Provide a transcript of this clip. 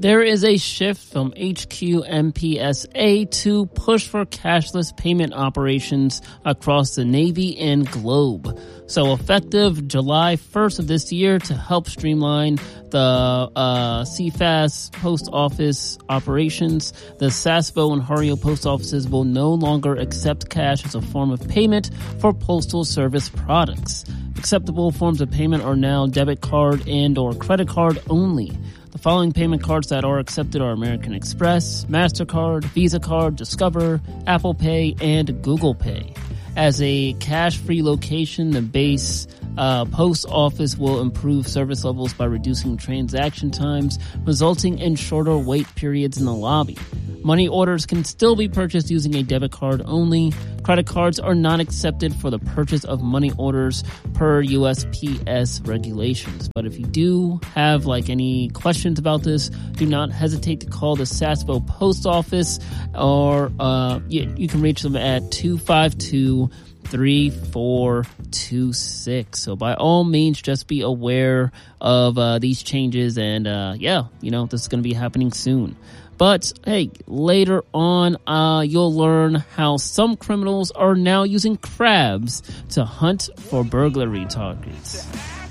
There is a shift from HQMPSA to push for cashless payment operations across the Navy and globe. So effective July 1st of this year, to help streamline the CFAS post office operations, the Sasvo and Hario post offices will no longer accept cash as a form of payment for postal service products. Acceptable forms of payment are now debit card and or credit card only. The following payment cards that are accepted are American Express, MasterCard, Visa Card, Discover, Apple Pay, and Google Pay. As a cash-free location, the base post office will improve service levels by reducing transaction times, resulting in shorter wait periods in the lobby. Money orders can still be purchased using a debit card only. Credit cards are not accepted for the purchase of money orders per USPS regulations. But if you do have any questions about this, do not hesitate to call the Sasvo post office, or you can reach them at 252-3426. So by all means, just be aware of these changes, and this is going to be happening soon. But hey, later on, you'll learn how some criminals are now using crabs to hunt for burglary targets.